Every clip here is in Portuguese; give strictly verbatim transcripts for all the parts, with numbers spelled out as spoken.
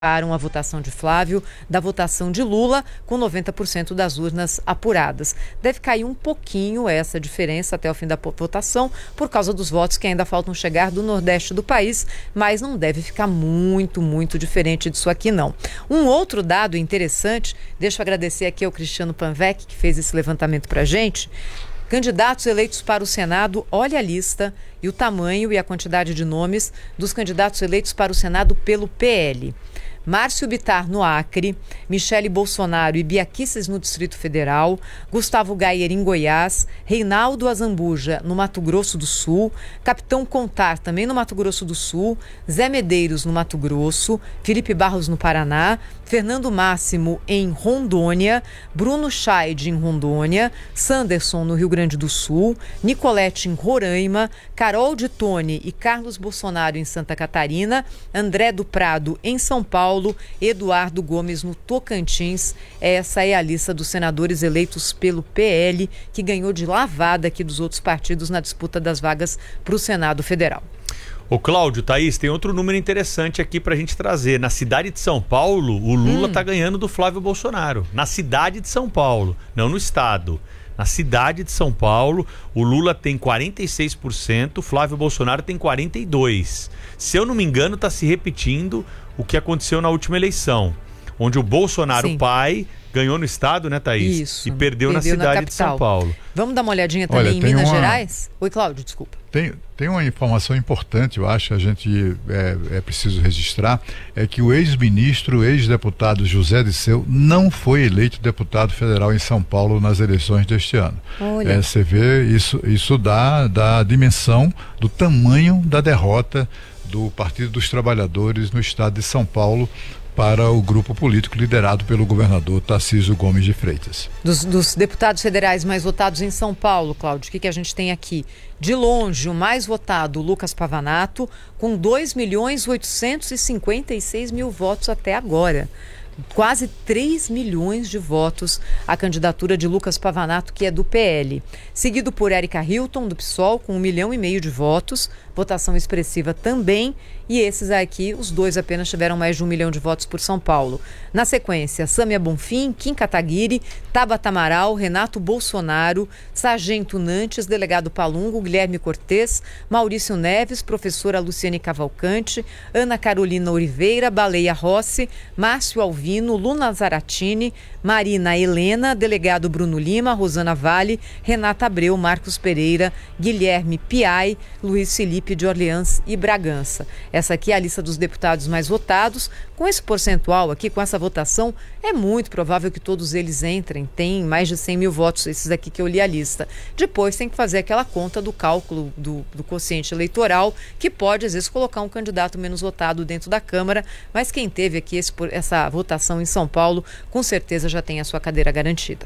a votação de Flávio da votação de Lula, com noventa por cento das urnas apuradas. Deve cair um pouquinho essa diferença até o fim da votação, por causa dos votos que ainda faltam chegar do Nordeste do país, mas não deve ficar muito, muito diferente disso aqui, não. Um outro dado interessante, deixa eu agradecer aqui ao Cristiano Panvec, que fez esse levantamento para a gente. Candidatos eleitos para o Senado, olha a lista e o tamanho e a quantidade de nomes dos candidatos eleitos para o Senado pelo P L. Márcio Bittar no Acre, Michele Bolsonaro e Bia Kicis no Distrito Federal, Gustavo Gayer em Goiás, Reinaldo Azambuja no Mato Grosso do Sul, Capitão Contar também no Mato Grosso do Sul, Zé Medeiros no Mato Grosso, Felipe Barros no Paraná, Fernando Máximo em Rondônia, Bruno Scheid em Rondônia, Sanderson no Rio Grande do Sul, Nicolete em Roraima, Carol de Tone e Carlos Bolsonaro em Santa Catarina, André do Prado em São Paulo, Eduardo Gomes no Tocantins. Essa é a lista dos senadores eleitos pelo P L, que ganhou de lavada aqui dos outros partidos na disputa das vagas para o Senado Federal. Ô Cláudio, Thaís, tem outro número interessante aqui pra gente trazer. Na cidade de São Paulo, o Lula hum. tá ganhando do Flávio Bolsonaro. Na cidade de São Paulo, não no estado. Na cidade de São Paulo, o Lula tem quarenta e seis por cento, o Flávio Bolsonaro tem quarenta e dois por cento. Se eu não me engano, tá se repetindo o que aconteceu na última eleição, onde o Bolsonaro Sim. pai ganhou no estado, né, Thaís? Isso. E perdeu, perdeu na cidade na de São Paulo. Vamos dar uma olhadinha também Olha, em Minas uma... Gerais? Oi, Cláudio, desculpa. Tem, tem uma informação importante, eu acho, a gente é, é preciso registrar, é que o ex-ministro, ex-deputado José Disseu não foi eleito deputado federal em São Paulo nas eleições deste ano. Olha. É, você vê, isso, isso dá, dá a dimensão do tamanho da derrota do Partido dos Trabalhadores no estado de São Paulo para o grupo político liderado pelo governador Tarcísio Gomes de Freitas. Dos, dos deputados federais mais votados em São Paulo, Cláudio, o que, que a gente tem aqui? De longe, o mais votado, Lucas Pavanato, com dois milhões oitocentos e cinquenta e seis mil votos até agora. Quase três milhões de votos a candidatura de Lucas Pavanato, que é do P L. Seguido por Érica Hilton, do PSOL, com um milhão e meio de votos. Votação expressiva também. E esses aqui, os dois apenas tiveram mais de um milhão de votos por São Paulo. Na sequência, Sâmia Bonfim, Kim Kataguiri, Tabata Amaral, Renato Bolsonaro, Sargento Nantes, Delegado Palungo, Guilherme Cortez, Maurício Neves, Professora Luciane Cavalcante, Ana Carolina Oliveira, Baleia Rossi, Márcio Alvino, Luna Zaratini, Marina Helena, Delegado Bruno Lima, Rosana Vale, Renata Abreu, Marcos Pereira, Guilherme Piai, Luiz Felipe de Orleans e Bragança. Essa aqui é a lista dos deputados mais votados. Com esse percentual aqui, com essa votação, é muito provável que todos eles entrem. Tem mais de cem mil votos, esses aqui que eu li a lista. Depois tem que fazer aquela conta do cálculo do, do quociente eleitoral, que pode, às vezes, colocar um candidato menos votado dentro da Câmara, mas quem teve aqui esse, essa votação em São Paulo, com certeza já tem a sua cadeira garantida.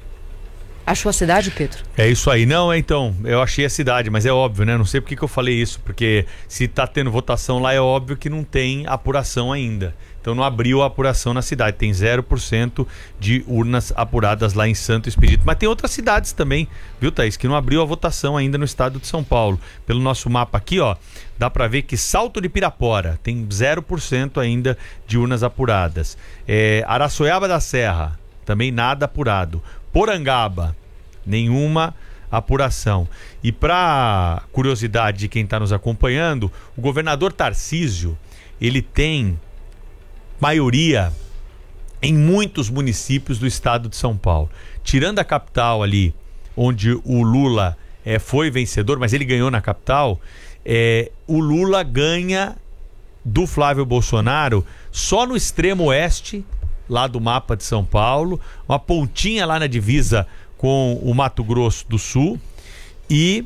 Achou a cidade, Pedro? É isso aí. Não, então, eu achei a cidade, mas é óbvio, né? Não sei por que que eu falei isso, porque se tá tendo votação lá, é óbvio que não tem apuração ainda. Então não abriu a apuração na cidade. Tem zero por cento de urnas apuradas lá em Santo Expedito. Mas tem outras cidades também, viu, Thaís, que não abriu a votação ainda no estado de São Paulo. Pelo nosso mapa aqui, ó, dá para ver que Salto de Pirapora tem zero por cento ainda de urnas apuradas. É, Araçoiaba da Serra, também nada apurado. Porangaba, nenhuma apuração. E para curiosidade de quem está nos acompanhando, o governador Tarcísio, ele tem maioria em muitos municípios do estado de São Paulo. Tirando a capital ali, onde o Lula é, foi vencedor, mas ele ganhou na capital, é, o Lula ganha do Flávio Bolsonaro só no extremo oeste, lá do mapa de São Paulo, uma pontinha lá na divisa com o Mato Grosso do Sul e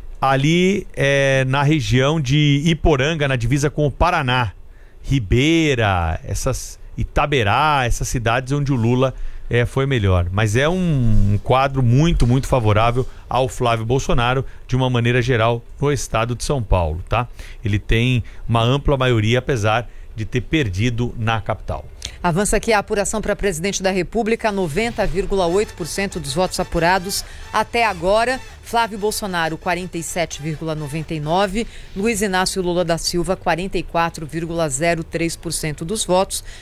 ali é, na região de Iporanga, na divisa com o Paraná, Ribeira, essas, Itaberá, essas cidades onde o Lula é, foi melhor. Mas é um, um quadro muito, muito favorável ao Flávio Bolsonaro, de uma maneira geral, no estado de São Paulo, tá? Ele tem uma ampla maioria, apesar de ter perdido na capital. Avança aqui a apuração para presidente da República, noventa vírgula oito por cento dos votos apurados até agora. Flávio Bolsonaro, quarenta e sete vírgula noventa e nove por cento. Luiz Inácio Lula da Silva, quarenta e quatro vírgula zero três por cento dos votos.